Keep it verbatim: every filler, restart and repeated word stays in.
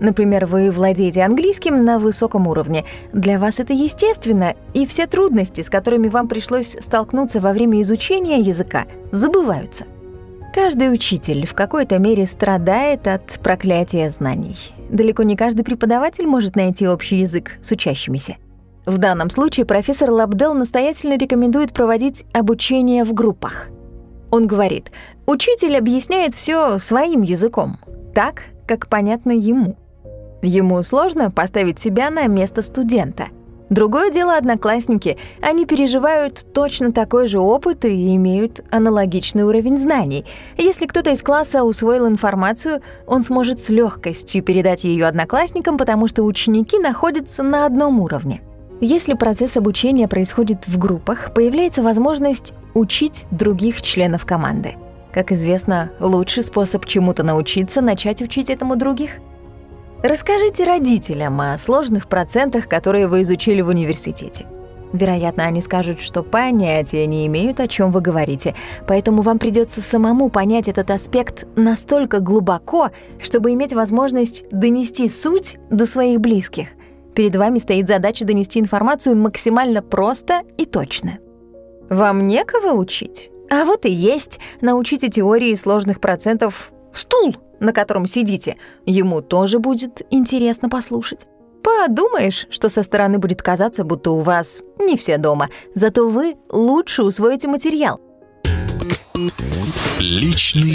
Например, вы владеете английским на высоком уровне. Для вас это естественно, и все трудности, с которыми вам пришлось столкнуться во время изучения языка, забываются. Каждый учитель в какой-то мере страдает от проклятия знаний. Далеко не каждый преподаватель может найти общий язык с учащимися. В данном случае профессор Лабдел настоятельно рекомендует проводить обучение в группах. Он говорит, учитель объясняет все своим языком, так, как понятно ему. Ему сложно поставить себя на место студента. Другое дело одноклассники. Они переживают точно такой же опыт и имеют аналогичный уровень знаний. Если кто-то из класса усвоил информацию, он сможет с легкостью передать ее одноклассникам, потому что ученики находятся на одном уровне. Если процесс обучения происходит в группах, появляется возможность учить других членов команды. Как известно, лучший способ чему-то научиться — начать учить этому других. Расскажите родителям о сложных процентах, которые вы изучили в университете. Вероятно, они скажут, что понятия не имеют, о чем вы говорите, поэтому вам придется самому понять этот аспект настолько глубоко, чтобы иметь возможность донести суть до своих близких. Перед вами стоит задача донести информацию максимально просто и точно. Вам некого учить? А вот и есть. Научите теории сложных процентов стул, на котором сидите. Ему тоже будет интересно послушать. Подумаешь, что со стороны будет казаться, будто у вас не все дома, зато вы лучше усвоите материал. Личный